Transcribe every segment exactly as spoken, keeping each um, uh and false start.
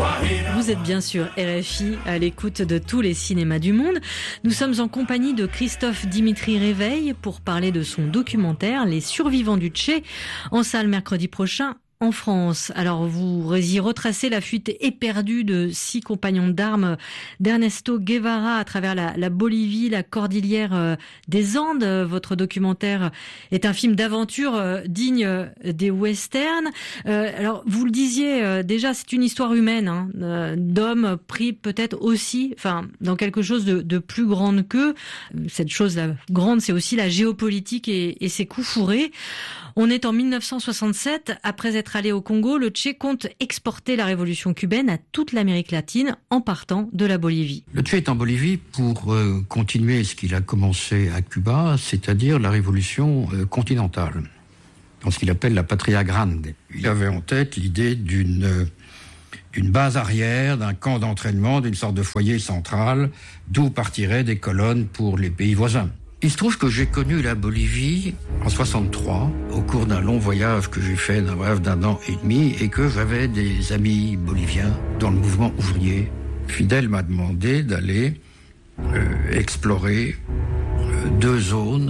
Vous êtes bien sûr R F I, à l'écoute de tous les cinémas du monde. Nous sommes en compagnie de Christophe Dimitri Réveil pour parler de son documentaire Les survivants du Che, en salle mercredi prochain en France. Alors vous y retracez la fuite éperdue de six compagnons d'armes d'Ernesto Guevara à travers la, la Bolivie, la cordillère euh, des Andes. Votre documentaire est un film d'aventure euh, digne euh, des westerns. Euh, alors vous le disiez euh, déjà, c'est une histoire humaine, hein, euh, d'hommes pris peut-être aussi, enfin dans quelque chose de, de plus grande qu'eux. Cette chose là, grande, c'est aussi la géopolitique et, et ses coups fourrés. On est en mille neuf cent soixante-sept. Après être allé au Congo, le Che compte exporter la révolution cubaine à toute l'Amérique latine en partant de la Bolivie. Le Che est en Bolivie pour euh, continuer ce qu'il a commencé à Cuba, c'est-à-dire la révolution euh, continentale, dans ce qu'il appelle la Patria Grande. Il avait en tête l'idée d'une, euh, d'une base arrière, d'un camp d'entraînement, d'une sorte de foyer central, d'où partiraient des colonnes pour les pays voisins. Il se trouve que j'ai connu la Bolivie en soixante-trois, au cours d'un long voyage que j'ai fait d'un bref d'un an et demi, et que j'avais des amis boliviens dans le mouvement ouvrier. Fidel m'a demandé d'aller euh, explorer euh, deux zones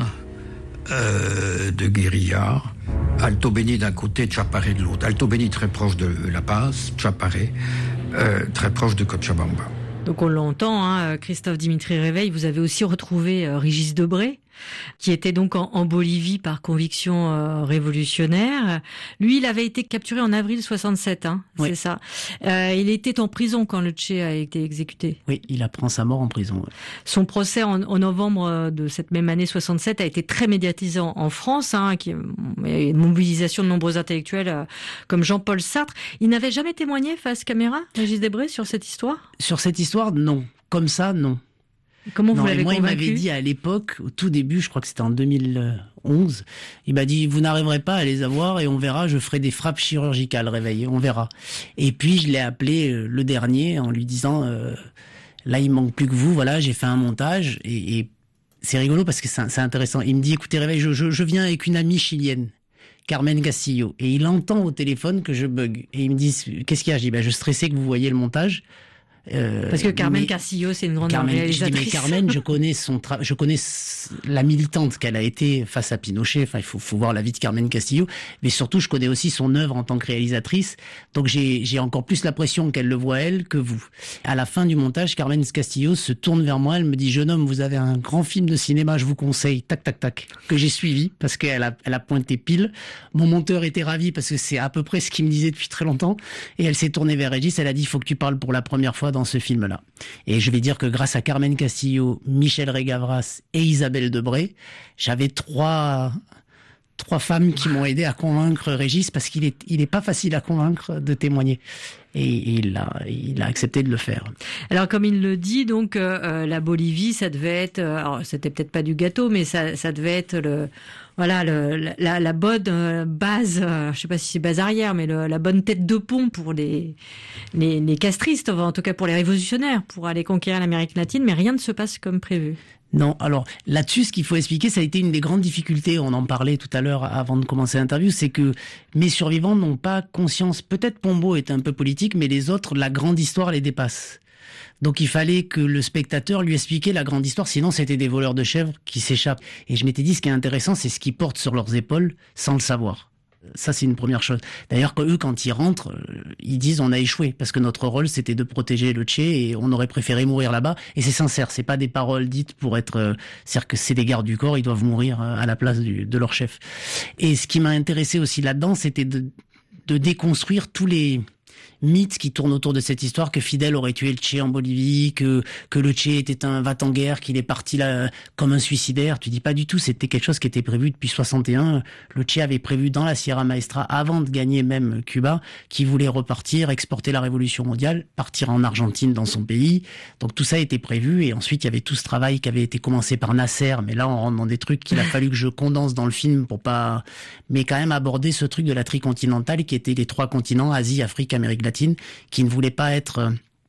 euh, de guérilla, Alto Beni d'un côté, Chapare de l'autre. Alto Beni très proche de La Paz, Chapare euh, très proche de Cochabamba. Donc on l'entend, hein, Christophe Dimitri Réveil, vous avez aussi retrouvé euh, Régis Debray, qui était donc en, en Bolivie par conviction euh, révolutionnaire. Lui, il avait été capturé en avril soixante-sept, hein, oui. C'est ça. Euh, il était en prison quand le Che a été exécuté. Oui, il apprend sa mort en prison. Oui. Son procès en, en novembre de cette même année soixante-sept a été très médiatisé en, en France, hein, qui, il y a une mobilisation de nombreux intellectuels euh, comme Jean-Paul Sartre. Il n'avait jamais témoigné face caméra, Régis Debray, sur cette histoire ? Sur cette histoire, non. Comme ça, non. Comment non, vous l'avez moi, convaincu ? Il m'avait dit à l'époque, au tout début, je crois que c'était en deux mille onze, il m'a dit, vous n'arriverez pas à les avoir et on verra, je ferai des frappes chirurgicales, réveillez, on verra. Et puis, je l'ai appelé euh, le dernier en lui disant, euh, là, il manque plus que vous, voilà, j'ai fait un montage et, et c'est rigolo parce que c'est, c'est intéressant. Il me dit, écoutez, réveille, je, je, je viens avec une amie chilienne, Carmen Castillo, et il entend au téléphone que je bug. Et il me dit, qu'est-ce qu'il y a ? Je dis, bah, je stressais que vous voyez le montage. Euh, Parce que Carmen mais, Castillo, c'est une grande Carmen, réalisatrice. Je dis, mais Carmen, je connais son tra- je connais la militante qu'elle a été face à Pinochet. Enfin, il faut, faut voir la vie de Carmen Castillo, mais surtout, je connais aussi son œuvre en tant que réalisatrice. Donc, j'ai, j'ai encore plus l'impression qu'elle le voit elle que vous. À la fin du montage, Carmen Castillo se tourne vers moi. Elle me dit, jeune homme, vous avez un grand film de cinéma, je vous conseille. Tac, tac, tac. Que j'ai suivi parce qu'elle a, elle a pointé pile. Mon monteur était ravi parce que c'est à peu près ce qu'il me disait depuis très longtemps. Et elle s'est tournée vers Régis. Elle a dit, il faut que tu parles pour la première fois dans ce film-là. Et je vais dire que grâce à Carmen Castillo, Michel Régavras et Isabelle Debray, j'avais trois, trois femmes qui m'ont aidé à convaincre Régis parce qu'il est, il est pas facile à convaincre de témoigner. Et, et il a, il a accepté de le faire. Alors, comme il le dit, donc, euh, la Bolivie, ça devait être, euh, alors, c'était peut-être pas du gâteau, mais ça, ça devait être le, voilà, le, la, la bonne base, euh, je sais pas si c'est base arrière, mais le, la bonne tête de pont pour les, les, les castristes, en tout cas pour les révolutionnaires, pour aller conquérir l'Amérique latine, mais rien ne se passe comme prévu. Non, alors là-dessus, ce qu'il faut expliquer, ça a été une des grandes difficultés, on en parlait tout à l'heure avant de commencer l'interview, c'est que mes survivants n'ont pas conscience, peut-être Pombo est un peu politique, mais les autres, la grande histoire les dépasse. Donc il fallait que le spectateur lui expliquait la grande histoire, sinon c'était des voleurs de chèvres qui s'échappent. Et je m'étais dit, ce qui est intéressant, c'est ce qu'ils portent sur leurs épaules sans le savoir. Ça, c'est une première chose. D'ailleurs, eux, quand ils rentrent, ils disent on a échoué parce que notre rôle, c'était de protéger le Che et on aurait préféré mourir là-bas. Et c'est sincère, c'est pas des paroles dites pour être... C'est-à-dire que c'est des gardes du corps, ils doivent mourir à la place du, de leur chef. Et ce qui m'a intéressé aussi là-dedans, c'était de, de déconstruire tous les mythes qui tournent autour de cette histoire, que Fidel aurait tué le Che en Bolivie, que que le Che était un va-t-en-guerre, qu'il est parti là comme un suicidaire. Tu dis pas du tout, c'était quelque chose qui était prévu depuis soixante et un. Le Che avait prévu dans la Sierra Maestra, avant de gagner même Cuba, qu'il voulait repartir, exporter la révolution mondiale, partir en Argentine dans son pays. Donc tout ça était prévu et ensuite il y avait tout ce travail qui avait été commencé par Nasser, mais là on rentre dans des trucs qu'il a fallu que je condense dans le film pour pas, mais quand même aborder ce truc de la tricontinentale qui était les trois continents, Asie, Afrique, Amérique latine, qui ne voulait pas être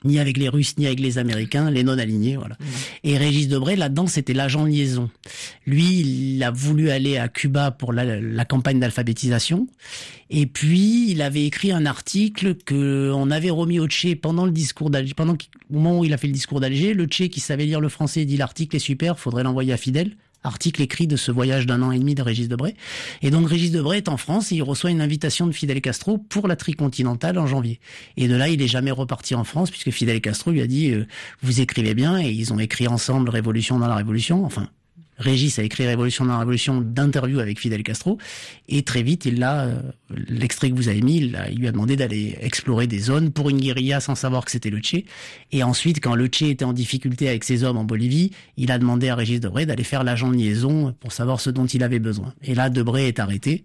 ni avec les Russes, ni avec les Américains, les non-alignés, voilà. Mmh. Et Régis Debray, là-dedans, c'était l'agent de liaison. Lui, il a voulu aller à Cuba pour la, la campagne d'alphabétisation. Et puis, il avait écrit un article que on avait remis au Che pendant le discours d'Alger, pendant au moment où il a fait le discours d'Alger. Le Che, qui savait lire le français, dit l'article est super, faudrait l'envoyer à Fidel. Article écrit de ce voyage d'un an et demi de Régis Debray. Et donc Régis Debray est en France et il reçoit une invitation de Fidel Castro pour la tricontinentale en janvier. Et de là, il est jamais reparti en France puisque Fidel Castro lui a dit euh, vous écrivez bien, et ils ont écrit ensemble Révolution dans la Révolution. Enfin, Régis a écrit Révolution dans la Révolution d'interview avec Fidel Castro, et très vite, il l'a, euh, l'extrait que vous avez mis, il, a, il lui a demandé d'aller explorer des zones pour une guérilla sans savoir que c'était le Che. Et ensuite, quand le Che était en difficulté avec ses hommes en Bolivie, il a demandé à Régis Debray d'aller faire l'agent de liaison pour savoir ce dont il avait besoin. Et là, Debray est arrêté.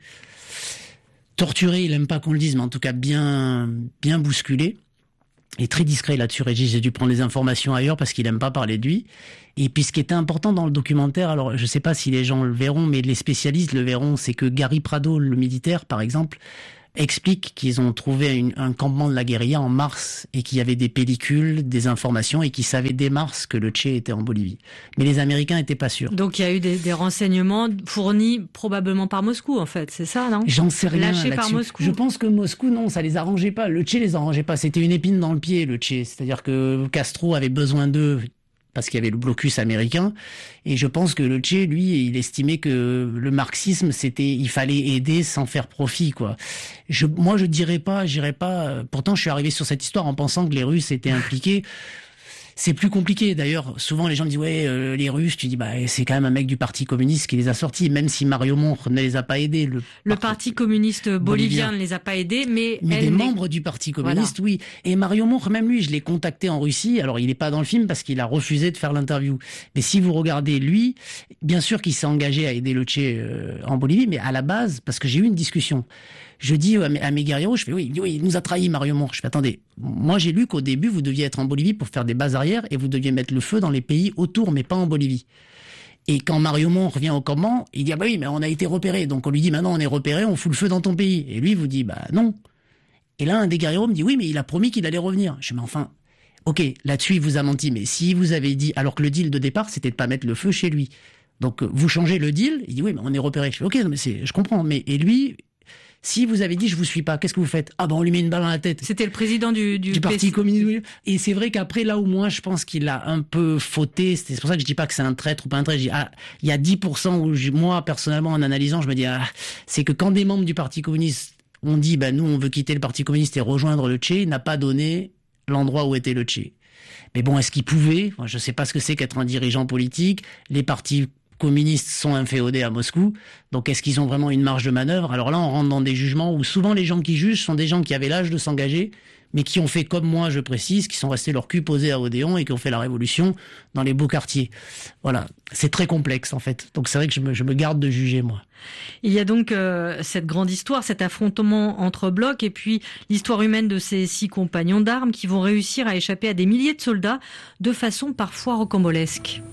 Torturé, il aime pas qu'on le dise, mais en tout cas bien, bien bousculé. Et très discret là-dessus, Régis, j'ai dû prendre les informations ailleurs parce qu'il aime pas parler de lui. Et puis ce qui était important dans le documentaire, alors je sais pas si les gens le verront, mais les spécialistes le verront, c'est que Gary Prado, le militaire par exemple, explique qu'ils ont trouvé une, un campement de la guérilla en mars et qu'il y avait des pellicules, des informations et qu'ils savaient dès mars que le Che était en Bolivie. Mais les Américains étaient pas sûrs. Donc il y a eu des, des renseignements fournis probablement par Moscou en fait, c'est ça, non? J'en sais rien Lâchés là-dessus. par Moscou. Je pense que Moscou, non, ça les arrangeait pas. Le Che les arrangeait pas. C'était une épine dans le pied, le Che. C'est-à-dire que Castro avait besoin d'eux parce qu'il y avait le blocus américain. Et je pense que le Che, lui, il estimait que le marxisme, c'était, il fallait aider sans faire profit, quoi. Je, moi, je dirais pas, j'irais pas, pourtant, je suis arrivé sur cette histoire en pensant que les Russes étaient impliqués. C'est plus compliqué. D'ailleurs, souvent les gens me disent ouais, euh, les Russes, tu dis bah c'est quand même un mec du Parti communiste qui les a sortis, même si Mario Monge ne les a pas aidés. Le, le Parti communiste bolivien, bolivien ne les a pas aidés, mais mais elle des n'est... membres du Parti communiste, voilà. Oui. Et Mario Monge, même lui, je l'ai contacté en Russie. Alors il n'est pas dans le film parce qu'il a refusé de faire l'interview. Mais si vous regardez lui, bien sûr qu'il s'est engagé à aider le Che euh, en Bolivie, mais à la base, parce que j'ai eu une discussion. Je dis à mes, à mes guerrieros, je fais oui, il, dit, oui, il nous a trahi Mario Monge. Je fais attendez, moi j'ai lu qu'au début vous deviez être en Bolivie pour faire des bases arrières et vous deviez mettre le feu dans les pays autour, mais pas en Bolivie. Et quand Mario Monge revient au campement, il dit ah bah oui, mais on a été repéré. Donc on lui dit maintenant on est repéré, on fout le feu dans ton pays. Et lui vous dit bah non. Et là un des guerrieros me dit oui, mais il a promis qu'il allait revenir. Je dis mais enfin, ok, là-dessus il vous a menti, mais si vous avez dit, alors que le deal de départ c'était de pas mettre le feu chez lui. Donc vous changez le deal, il dit oui, mais on est repéré. Je fais ok, non, mais c'est, je comprends, mais et lui. Si vous avez dit je vous suis pas, qu'est-ce que vous faites? Ah ben on lui met une balle dans la tête. C'était le président du, du, du Parti communiste. Et c'est vrai qu'après là où moi je pense qu'il a un peu fauté, c'est pour ça que je dis pas que c'est un traître ou pas un traître. Je dis ah il y a dix pour cent où je, moi personnellement en analysant je me dis ah c'est que quand des membres du Parti communiste ont dit ben nous on veut quitter le Parti communiste et rejoindre le Che, il n'a pas donné l'endroit où était le Che. Mais bon est-ce qu'il pouvait? Moi, je sais pas ce que c'est qu'être un dirigeant politique. Les partis communistes sont inféodés à Moscou, donc est-ce qu'ils ont vraiment une marge de manœuvre? Alors là, on rentre dans des jugements où souvent les gens qui jugent sont des gens qui avaient l'âge de s'engager, mais qui ont fait comme moi, je précise, qui sont restés leur cul posé à Odéon et qui ont fait la révolution dans les beaux quartiers. Voilà, c'est très complexe en fait, donc c'est vrai que je me, je me garde de juger moi. Il y a donc euh, cette grande histoire, cet affrontement entre blocs, et puis l'histoire humaine de ces six compagnons d'armes qui vont réussir à échapper à des milliers de soldats de façon parfois rocambolesque.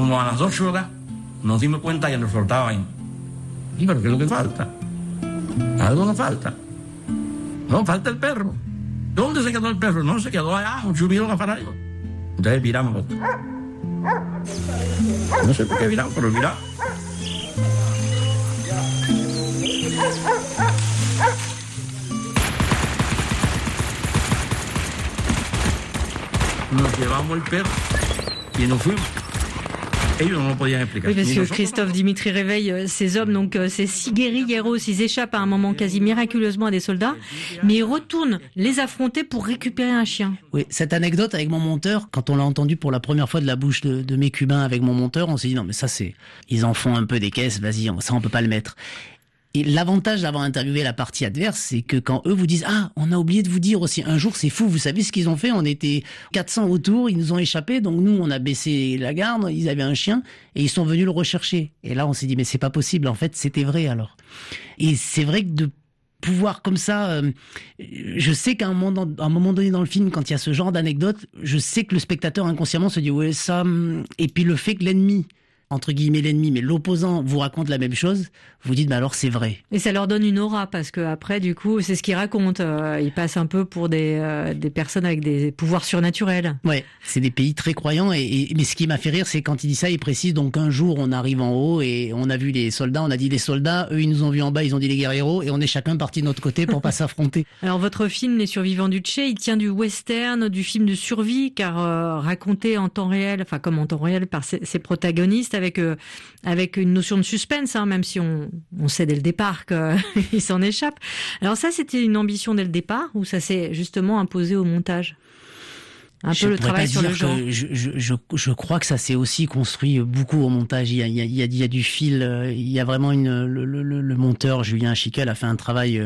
Nos dimos cuenta que nos faltaban. ¿Y pero qué es lo que falta? Algo nos falta. No, falta el perro. ¿Dónde se quedó el perro? No, se quedó allá, subieron a parar. Entonces viramos. No sé por qué viramos, pero viramos. Nos llevamos el perro y nos fuimos. Oui, parce que Christophe Dimitri Réveil, ces hommes, donc ces six guérilleros, ils échappent à un moment quasi miraculeusement à des soldats, mais ils retournent les affronter pour récupérer un chien. Oui, cette anecdote avec mon monteur, quand on l'a entendu pour la première fois de la bouche de, de mes Cubains avec mon monteur, on s'est dit non mais ça c'est, ils en font un peu des caisses, vas-y, ça on peut pas le mettre. Et l'avantage d'avoir interviewé la partie adverse, c'est que quand eux vous disent « Ah, on a oublié de vous dire aussi, un jour c'est fou, vous savez ce qu'ils ont fait, on était quatre cents autour, ils nous ont échappé, donc nous on a baissé la garde, ils avaient un chien, et ils sont venus le rechercher. » Et là on s'est dit « Mais c'est pas possible, en fait c'était vrai alors. » Et c'est vrai que de pouvoir comme ça, euh, je sais qu'à un moment, à un moment donné dans le film, quand il y a ce genre d'anecdote, je sais que le spectateur inconsciemment se dit « Ouais, ça... » Et puis le fait que l'ennemi entre guillemets l'ennemi, mais l'opposant vous raconte la même chose, vous dites, bah alors c'est vrai. Et ça leur donne une aura, parce que après, du coup, c'est ce qu'ils racontent. Euh, ils passent un peu pour des, euh, des personnes avec des pouvoirs surnaturels. Ouais, c'est des pays très croyants. Et, et mais ce qui m'a fait rire, c'est quand il dit ça, il précise donc un jour on arrive en haut et on a vu les soldats, on a dit les soldats, eux ils nous ont vus en bas, ils ont dit les guerrieros, et on est chacun parti de notre côté pour pas s'affronter. Alors votre film Les Survivants du Tché, il tient du western, du film de survie, car euh, raconté en temps réel, enfin comme en temps réel par ses, ses protagonistes, avec euh, avec une notion de suspense, hein, même si on, on sait dès le départ qu'il s'en échappe. Alors ça, c'était une ambition dès le départ, ou ça s'est justement imposé au montage? Un je peu le travail sur le genre. Je, je, je, je crois que ça s'est aussi construit beaucoup au montage. Il y a, il y a, il y a, il y a du fil, il y a vraiment une, le, le, le monteur Julien Chiquel a fait un travail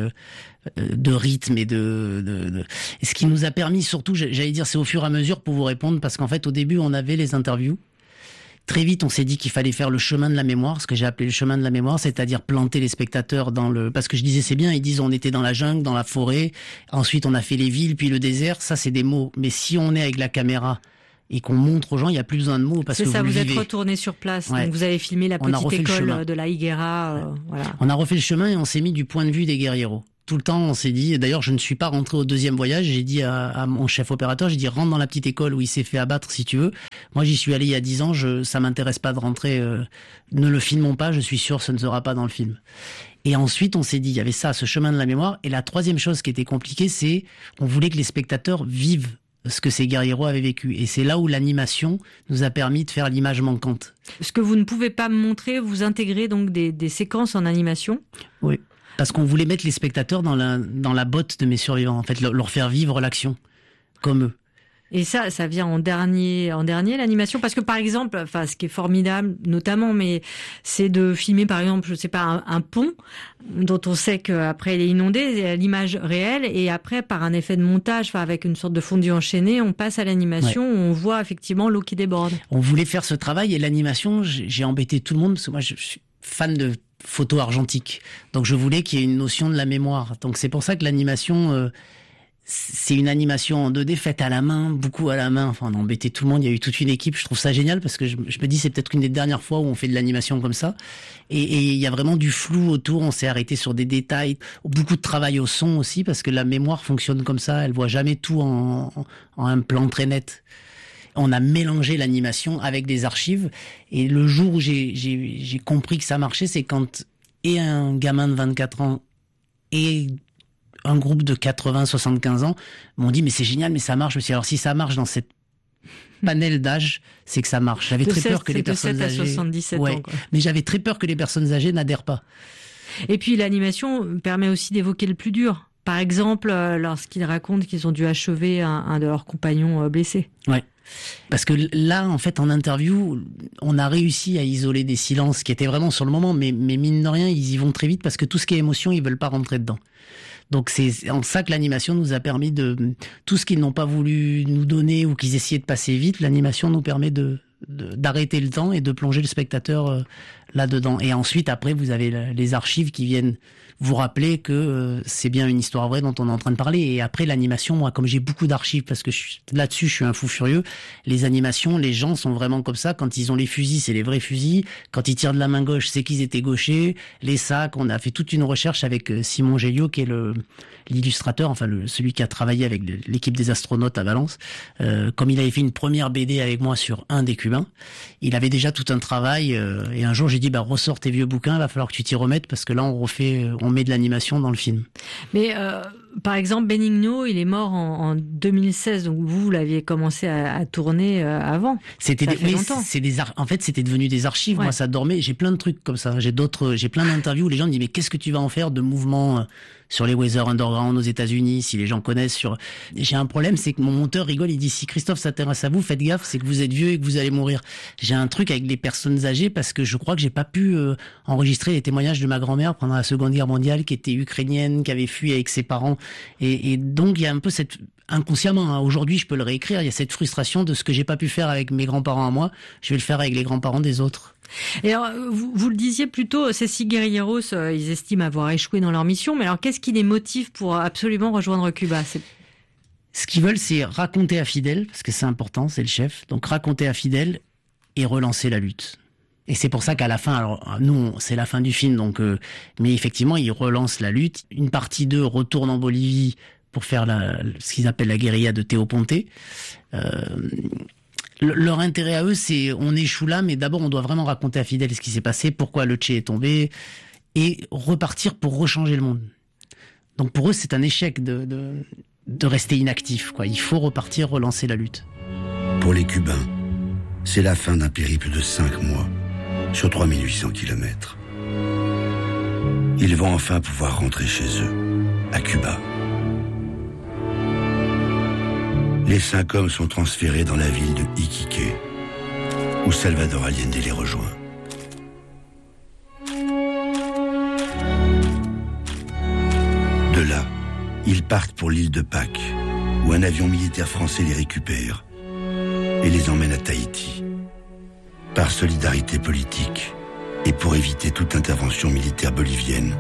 de rythme et de, de, de... Et ce qui nous a permis surtout, j'allais dire, c'est au fur et à mesure pour vous répondre, parce qu'en fait au début on avait les interviews. Très vite, on s'est dit qu'il fallait faire le chemin de la mémoire, ce que j'ai appelé le chemin de la mémoire, c'est-à-dire planter les spectateurs dans le... Parce que je disais, c'est bien, ils disent on était dans la jungle, dans la forêt, ensuite on a fait les villes, puis le désert, ça c'est des mots. Mais si on est avec la caméra et qu'on montre aux gens, il n'y a plus besoin de mots parce que c'est ça, vous, vous le êtes vivez. retourné sur place, ouais. Donc vous avez filmé la petite école de la Higuera. Euh, ouais. voilà. On a refait le chemin et on s'est mis du point de vue des guerrieros. Tout le temps, on s'est dit, d'ailleurs, je ne suis pas rentré au deuxième voyage, j'ai dit à, à mon chef opérateur, j'ai dit, rentre dans la petite école où il s'est fait abattre si tu veux. Moi, j'y suis allé il y a dix ans, je, ça m'intéresse pas de rentrer, euh, ne le filmons pas, je suis sûr, ce ne sera pas dans le film. Et ensuite, on s'est dit, il y avait ça, ce chemin de la mémoire. Et la troisième chose qui était compliquée, c'est, on voulait que les spectateurs vivent ce que ces guerrieros avaient vécu. Et c'est là où l'animation nous a permis de faire l'image manquante. Ce que vous ne pouvez pas me montrer, vous intégrez donc des, des séquences en animation? Oui. Parce qu'on voulait mettre les spectateurs dans la, dans la botte de mes survivants, en fait, leur faire vivre l'action, comme eux. Et ça, ça vient en dernier, en dernier, l'animation? Parce que par exemple, enfin, ce qui est formidable, notamment, mais c'est de filmer, par exemple, je sais pas, un, un pont, dont on sait qu'après il est inondé, l'image réelle, et après, par un effet de montage, enfin, avec une sorte de fondu enchaîné, on passe à l'animation, ouais. Où on voit effectivement l'eau qui déborde. On voulait faire ce travail, et l'animation, j'ai embêté tout le monde, parce que moi, je suis fan de photo argentique. Donc je voulais qu'il y ait une notion de la mémoire. Donc c'est pour ça que l'animation, euh, c'est une animation en deux D faite à la main, beaucoup à la main. Enfin, on a embêté tout le monde. Il y a eu toute une équipe. Je trouve ça génial parce que je, je me dis c'est peut-être une des dernières fois où on fait de l'animation comme ça. Et, et il y a vraiment du flou autour. On s'est arrêté sur des détails. Beaucoup de travail au son aussi parce que la mémoire fonctionne comme ça. Elle voit jamais tout en, en, en un plan très net. On a mélangé l'animation avec des archives. Et le jour où j'ai, j'ai, j'ai compris que ça marchait, c'est quand et un gamin de vingt-quatre ans et un groupe de quatre-vingts, soixante-quinze ans m'ont dit, mais c'est génial, mais ça marche aussi. Alors si ça marche dans cette panel d'âge, c'est que ça marche. J'avais de très sept, peur que les personnes sept à âgées... soixante-dix-sept ouais, ans, quoi. Mais j'avais très peur que les personnes âgées n'adhèrent pas. Et puis l'animation permet aussi d'évoquer le plus dur. Par exemple, lorsqu'ils racontent qu'ils ont dû achever un, un de leurs compagnons blessés. Ouais. Parce que là, en fait, en interview, on a réussi à isoler des silences qui étaient vraiment sur le moment, mais, mais mine de rien, ils y vont très vite parce que tout ce qui est émotion, ils veulent pas rentrer dedans. Donc c'est en ça que l'animation nous a permis de... Tout ce qu'ils n'ont pas voulu nous donner ou qu'ils essayaient de passer vite, l'animation nous permet de, de d'arrêter le temps et de plonger le spectateur euh, là-dedans. Et ensuite, après, vous avez les archives qui viennent vous rappeler que euh, c'est bien une histoire vraie dont on est en train de parler. Et après, l'animation, moi, comme j'ai beaucoup d'archives, parce que je suis, là-dessus, je suis un fou furieux, les animations, les gens sont vraiment comme ça. Quand ils ont les fusils, c'est les vrais fusils. Quand ils tirent de la main gauche, c'est qu'ils étaient gauchers. Les sacs, on a fait toute une recherche avec Simon Géliot, qui est le l'illustrateur, enfin le, celui qui a travaillé avec l'équipe des astronautes à Valence. Euh, comme il avait fait une première B D avec moi sur un des Cubains, il avait déjà tout un travail. Euh, et un jour, j'ai dit, bah ressors tes vieux bouquins, il va falloir que tu t'y remettes parce que là, on refait, on met de l'animation dans le film. Mais euh, par exemple, Benigno, il est mort en, en deux mille seize, donc vous, vous l'aviez commencé à, à tourner euh, avant. C'était ça des, fait oui, longtemps. C'est des ar- en fait, c'était devenu des archives. Ouais. Moi, ça dormait. J'ai plein de trucs comme ça. J'ai d'autres, j'ai plein d'interviews où les gens me disent mais qu'est-ce que tu vas en faire de mouvements euh, sur les Weather Underground aux États-Unis, si les gens connaissent sur. J'ai un problème, c'est que mon monteur rigole. Il dit si Christophe s'intéresse à vous, faites gaffe, c'est que vous êtes vieux et que vous allez mourir. J'ai un truc avec les personnes âgées parce que je crois que j'ai pas pu euh, enregistrer les témoignages de ma grand-mère pendant la Seconde Guerre mondiale, qui était ukrainienne, qui avait fui avec ses parents, et, et donc il y a un peu cette inconsciemment, hein, aujourd'hui je peux le réécrire, il y a cette frustration de ce que j'ai pas pu faire avec mes grands-parents à moi, je vais le faire avec les grands-parents des autres. Et alors, vous, vous le disiez plus tôt, ces six guerrilleros, euh, ils estiment avoir échoué dans leur mission, mais alors qu'est-ce qui les motive pour absolument rejoindre Cuba? C'est... Ce qu'ils veulent, c'est raconter à Fidel, parce que c'est important, c'est le chef, donc raconter à Fidel et relancer la lutte. Et c'est pour ça qu'à la fin, alors nous, c'est la fin du film, donc, euh, mais effectivement, ils relancent la lutte. Une partie d'eux retourne en Bolivie pour faire la, ce qu'ils appellent la guérilla de Théo Ponte. Euh, le, leur intérêt à eux, c'est on échoue là, mais d'abord on doit vraiment raconter à Fidel ce qui s'est passé, pourquoi le Che est tombé, et repartir pour rechanger le monde. Donc pour eux, c'est un échec de, de, de rester inactif, quoi. Il faut repartir, relancer la lutte. Pour les Cubains, c'est la fin d'un périple de cinq mois. Sur trois mille huit cents kilomètres. Ils vont enfin pouvoir rentrer chez eux, à Cuba. Les cinq hommes sont transférés dans la ville de Iquique, où Salvador Allende les rejoint. De là, ils partent pour l'île de Pâques, où un avion militaire français les récupère et les emmène à Tahiti. Par solidarité politique et pour éviter toute intervention militaire bolivienne,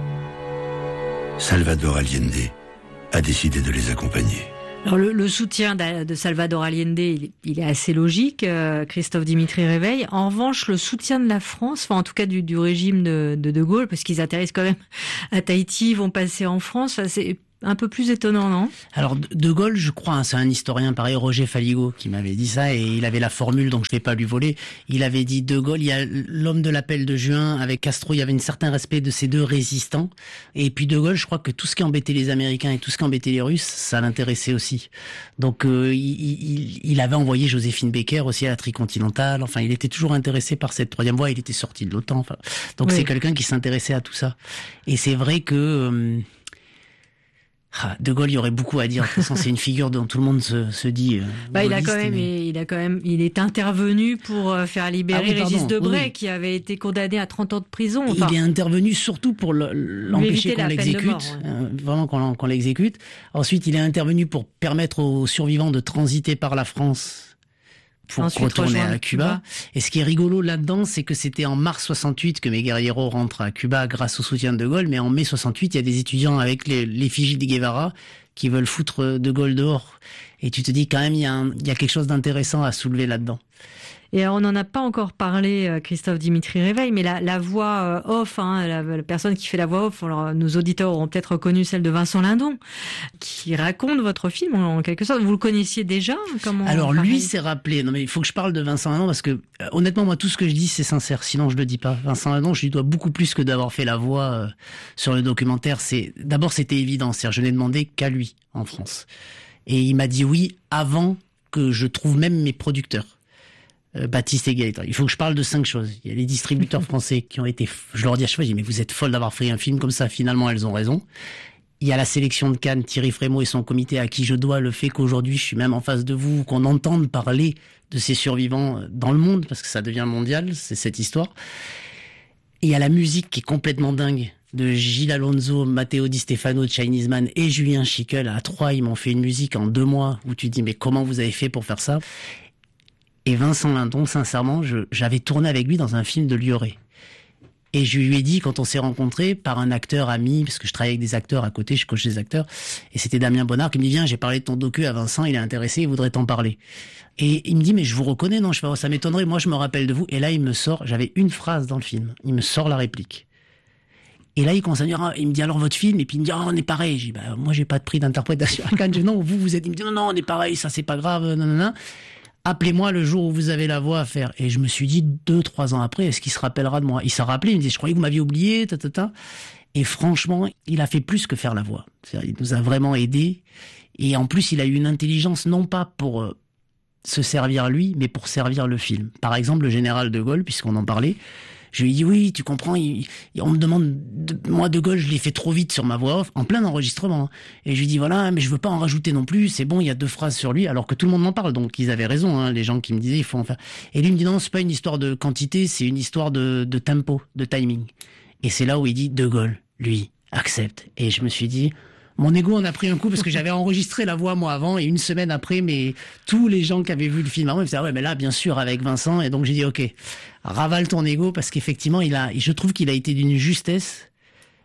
Salvador Allende a décidé de les accompagner. Alors le, le soutien de Salvador Allende, il, il est assez logique, euh, Christophe Dimitri Réveil. En revanche, le soutien de la France, enfin en tout cas du, du régime de, de De Gaulle, parce qu'ils atterrissent quand même à Tahiti, ils vont passer en France, enfin, c'est un peu plus étonnant, non? Alors, De Gaulle, je crois, hein, c'est un historien pareil, Roger Faligo, qui m'avait dit ça, et il avait la formule, donc je ne vais pas lui voler. Il avait dit, De Gaulle, il y a l'homme de l'appel de juin, avec Castro, il y avait un certain respect de ces deux résistants. Et puis De Gaulle, je crois que tout ce qui embêtait les Américains et tout ce qui embêtait les Russes, ça l'intéressait aussi. Donc, euh, il, il, il avait envoyé Joséphine Baker aussi à la tricontinentale. Enfin, il était toujours intéressé par cette troisième voie. Il était sorti de l'OTAN. Enfin, donc, oui. C'est quelqu'un qui s'intéressait à tout ça. Et c'est vrai que... Euh, Ah, De Gaulle, il y aurait beaucoup à dire. De toute façon, c'est une figure dont tout le monde se, se dit. Euh, bah, il a quand même, mais... il a quand même, il est intervenu pour faire libérer ah oui, Régis Debray, oui. qui avait été condamné à trente ans de prison. Enfin, il est intervenu surtout pour l'empêcher qu'on l'exécute, mort, ouais. euh, vraiment qu'on, qu'on l'exécute. Ensuite, il est intervenu pour permettre aux survivants de transiter par la France pour Ensuite, retourner à Cuba. Cuba. Et ce qui est rigolo là-dedans, c'est que c'était en mars soixante-huit que mes guerrieros rentrent à Cuba grâce au soutien de De Gaulle, mais en mai soixante-huit, il y a des étudiants avec les, l'effigie de Guevara qui veulent foutre De Gaulle dehors. Et tu te dis quand même, il y a, un, il y a quelque chose d'intéressant à soulever là-dedans. Et on n'en a pas encore parlé, Christophe Dimitri Réveil, mais la, la voix off, hein, la, la personne qui fait la voix off, alors, nos auditeurs auront peut-être reconnu celle de Vincent Lindon, qui raconte votre film en quelque sorte. Vous le connaissiez déjà? Comment Alors lui s'est rappelé. Non mais il faut que je parle de Vincent Lindon parce que euh, honnêtement moi tout ce que je dis c'est sincère, sinon je le dis pas. Vincent Lindon, je lui dois beaucoup plus que d'avoir fait la voix euh, sur le documentaire. C'est d'abord c'était évident, c'est-à-dire je n'ai demandé qu'à lui en France, et il m'a dit oui avant que je trouve même mes producteurs. Euh, Baptiste et Gaëtan. Il faut que je parle de cinq choses. Il y a les distributeurs français qui ont été, je leur dis à chaque fois, je dis, mais vous êtes folles d'avoir fait un film comme ça, finalement elles ont raison. Il y a la sélection de Cannes, Thierry Frémaux et son comité à qui je dois le fait qu'aujourd'hui je suis même en face de vous, qu'on entende parler de ces survivants dans le monde, parce que ça devient mondial, c'est cette histoire. Et il y a la musique qui est complètement dingue, de Gilles Alonso, Matteo Di Stefano, Chinese Man et Julien Schickel. À trois, ils m'ont fait une musique en deux mois où tu te dis, mais comment vous avez fait pour faire ça? Et Vincent Lindon, sincèrement, je, j'avais tourné avec lui dans un film de Lioré. Et je lui ai dit, quand on s'est rencontrés, par un acteur ami, parce que je travaille avec des acteurs à côté, je coach des acteurs, et c'était Damien Bonnard qui me dit, viens, j'ai parlé de ton docu à Vincent, il est intéressé, il voudrait t'en parler. Et il me dit, mais je vous reconnais, non? Je fais, oh, ça m'étonnerait, moi je me rappelle de vous. Et là, il me sort, j'avais une phrase dans le film, il me sort la réplique. Et là, il commence à dire, ah, il me dit alors votre film, et puis il me dit, ah, oh, on est pareil. J'ai dit, bah, moi j'ai pas de prix d'interprétation à Cannes. Je dis, non, vous, vous êtes, il me dit, non, non, on est pareil, ça c'est pas grave, non, non, non. Appelez-moi le jour où vous avez la voix à faire. Et je me suis dit, deux, trois ans après, est-ce qu'il se rappellera de moi? Il s'est rappelé, il me dit, je croyais que vous m'aviez oublié, ta, ta, ta. Et franchement, il a fait plus que faire la voix. C'est-à-dire, il nous a vraiment aidés. Et en plus, il a eu une intelligence, non pas pour euh, se servir lui, mais pour servir le film. Par exemple, le général de Gaulle, puisqu'on en parlait, je lui ai dit, oui, tu comprends, il, il, on me demande, de, moi, De Gaulle, je l'ai fait trop vite sur ma voix off, en plein enregistrement. Et je lui ai dit, voilà, mais je veux pas en rajouter non plus, c'est bon, il y a deux phrases sur lui, alors que tout le monde m'en parle, donc ils avaient raison, hein, les gens qui me disaient, il faut en faire. Et lui me dit, non, c'est pas une histoire de quantité, c'est une histoire de, de tempo, de timing. Et c'est là où il dit, De Gaulle, lui, accepte. Et je me suis dit, mon ego en a pris un coup parce que j'avais enregistré la voix moi avant et une semaine après, mais tous les gens qui avaient vu le film avant, ils me disaient, ah ouais, mais là, bien sûr, avec Vincent. Et donc j'ai dit, ok, ravale ton ego parce qu'effectivement, il a, je trouve qu'il a été d'une justesse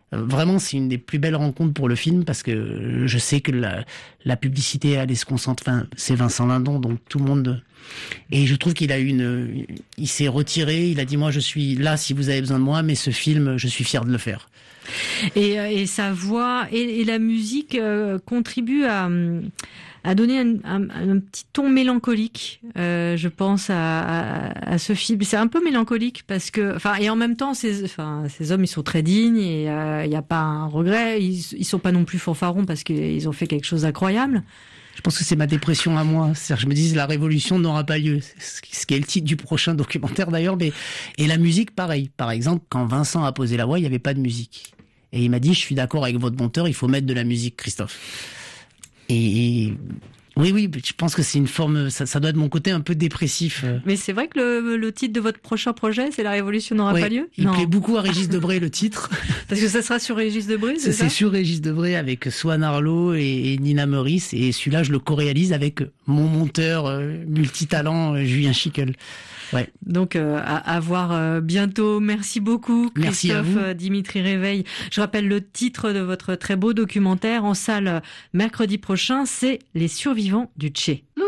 Euh, vraiment, c'est une des plus belles rencontres pour le film parce que je sais que la, la publicité allait se concentrer. Enfin, c'est Vincent Lindon, donc tout le monde. Et je trouve qu'il a une, il s'est retiré. Il a dit moi, je suis là si vous avez besoin de moi, mais ce film, je suis fier de le faire. Et, et sa voix et, et la musique euh, contribuent à, à donner un, un, un petit ton mélancolique. Euh, je pense à, à, à ce film. C'est un peu mélancolique parce que, enfin, et en même temps, ces, enfin, ces hommes, ils sont très dignes et il euh, n'y a pas un regret. Ils, ils sont pas non plus fanfarons parce qu'ils ont fait quelque chose d'incroyable. Je pense que c'est ma dépression à moi. C'est-à-dire, je me dis, la révolution n'aura pas lieu. Ce qui est le titre du prochain documentaire d'ailleurs. Mais, et la musique, pareil. Par exemple, quand Vincent a posé la voix, il n'y avait pas de musique. Et il m'a dit, je suis d'accord avec votre monteur, il faut mettre de la musique, Christophe. Et, et oui, oui, je pense que c'est une forme, ça, ça doit être mon côté un peu dépressif. Mais c'est vrai que le, le titre de votre prochain projet, c'est La Révolution n'aura oui, pas lieu? Il non. plaît beaucoup à Régis Debray, le titre. Parce que ça sera sur Régis Debray, c'est, c'est ça? C'est sur Régis Debray avec Swan Arlo et, et Nina Meurice. Et celui-là, je le co-réalise avec mon monteur euh, multitalent, euh, Julien Schickel. Ouais. Donc euh, à, à voir euh, bientôt. Merci beaucoup, Merci Christophe euh, Dimitri Réveil. Je rappelle le titre de votre très beau documentaire en salle mercredi prochain, c'est Les survivants du Tché.